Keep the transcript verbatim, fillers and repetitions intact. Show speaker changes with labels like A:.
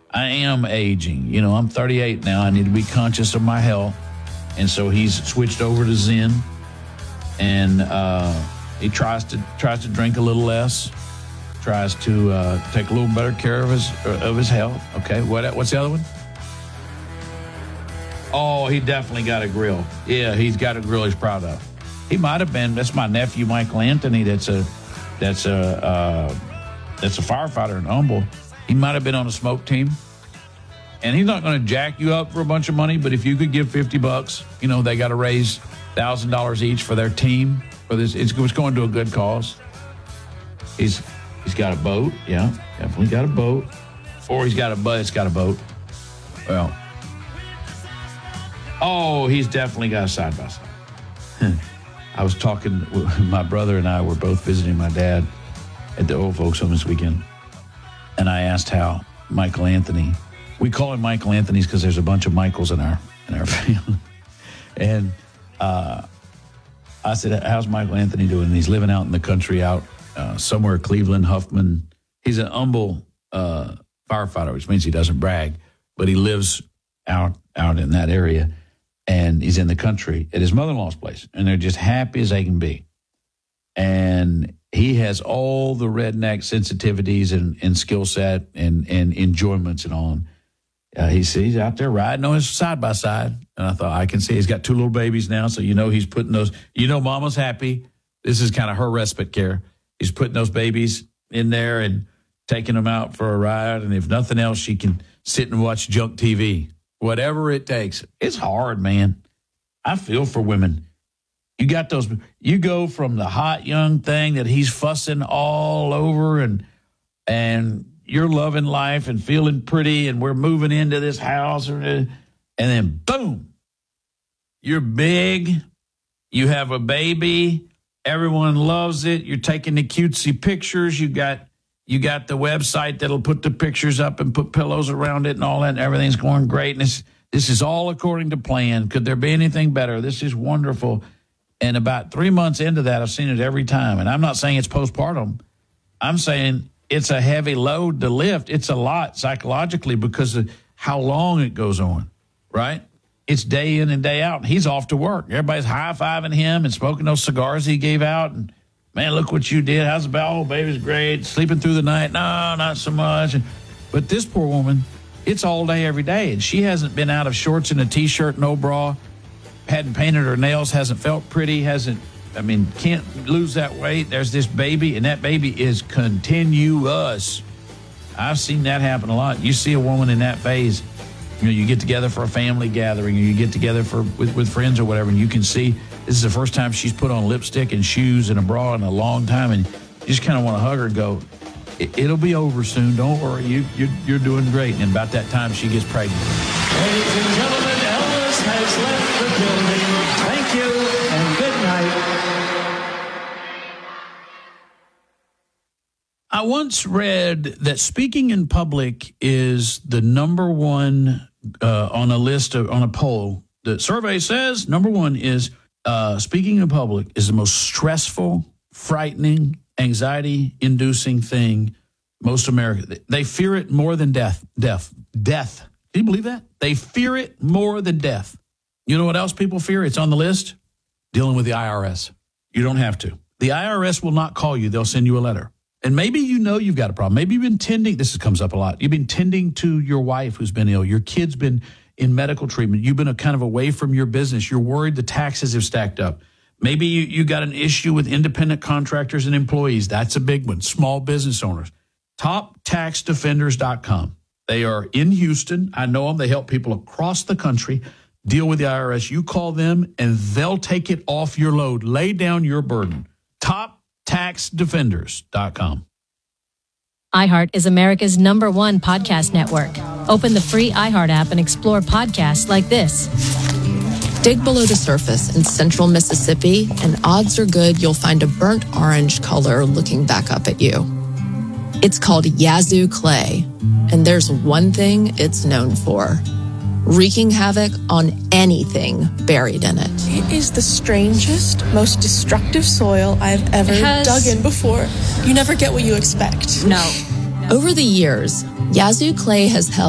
A: I am aging. You know, I'm thirty-eight now. I need to be conscious of my health. And so he's switched over to Zen. And uh, he tries to tries to drink a little less, tries to uh, take a little better care of his of his health. Okay, what what's the other one? Oh, he definitely got a grill. Yeah, he's got a grill he's proud of. He might have been. That's my nephew, Michael Anthony. That's a that's a uh, that's a firefighter in Humble. He might have been on a smoke team. And he's not going to jack you up for a bunch of money, but if you could give fifty bucks, you know, they got to raise one thousand dollars each for their team. For this, it's, it's going to a good cause. He's He's got a boat. Yeah, definitely got a boat. Or he's got a but it's got a boat. Well, oh, he's definitely got a side-by-side. I was talking, my brother and I were both visiting my dad at the old folks home this weekend. And I asked how Michael Anthony, we call him Michael Anthony's because there's a bunch of Michaels in our in our family. And uh, I said, how's Michael Anthony doing? And he's living out in the country out uh, somewhere, Cleveland, Huffman. He's an humble uh, firefighter, which means he doesn't brag, but he lives out out in that area. And he's in the country at his mother-in-law's place. And they're just happy as they can be. And he has all the redneck sensitivities and, and skill set and, and enjoyments and all. Uh, he's, he's out there riding on his side-by-side. And I thought, I can see he's got two little babies now. So, you know, he's putting those, you know, mama's happy. This is kind of her respite care. He's putting those babies in there and taking them out for a ride. And if nothing else, she can sit and watch junk T V. Whatever it takes. It's hard, man. I feel for women. You got those, you go from the hot young thing that he's fussing all over and and you're loving life and feeling pretty and we're moving into this house and then boom, you're big, you have a baby, everyone loves it, you're taking the cutesy pictures, you got You got the website that'll put the pictures up and put pillows around it and all that, and everything's going great. And this, this is all according to plan. Could there be anything better? This is wonderful. And about three months into that, I've seen it every time. And I'm not saying it's postpartum. I'm saying it's a heavy load to lift. It's a lot psychologically because of how long it goes on, right? It's day in and day out. He's off to work. Everybody's high-fiving him and smoking those cigars he gave out and, man, look what you did. How's the bowel? Baby's great. Sleeping through the night? No, not so much. But this poor woman, it's all day, every day. And she hasn't been out of shorts and a T-shirt, no bra, hadn't painted her nails, hasn't felt pretty, hasn't, I mean, can't lose that weight. There's this baby, and that baby is continuous. I've seen that happen a lot. You see a woman in that phase, you know, you get together for a family gathering, or you get together for with, with friends or whatever, and you can see this is the first time she's put on lipstick and shoes and a bra in a long time, and you just kind of want to hug her and go, it'll be over soon. Don't worry. You, you're, you're doing great. And about that time, she gets pregnant.
B: Ladies and gentlemen, Elvis has left the building. Thank you and good night.
A: I once read that speaking in public is the number one uh, on a list of, on a poll. The survey says number one is Uh, speaking in public is the most stressful, frightening, anxiety-inducing thing most Americans, they fear it more than death. Death. Death. Can you believe that? They fear it more than death. You know what else people fear? It's on the list. Dealing with the I R S. You don't have to. The I R S will not call you. They'll send you a letter. And maybe you know you've got a problem. Maybe you've been tending, this comes up a lot, you've been tending to your wife who's been ill. Your kid's been in medical treatment. You've been a kind of away from your business. You're worried the taxes have stacked up. Maybe you, you got an issue with independent contractors and employees. That's a big one. Small business owners. top tax defenders dot com. They are in Houston. I know them. They help people across the country deal with the I R S. You call them and they'll take it off your load. Lay down your burden. top tax defenders dot com.
C: iHeart is America's number one podcast network. Open the free iHeart app and explore podcasts like this.
D: Dig below the surface in central Mississippi, and odds are good you'll find a burnt orange color looking back up at you. It's called Yazoo clay, and there's one thing it's known for: wreaking havoc on anything buried in it.
E: It is the strangest, most destructive soil I've ever
D: has...
E: dug in before. You never get what you expect.
D: No. Over the years, Yazoo clay has held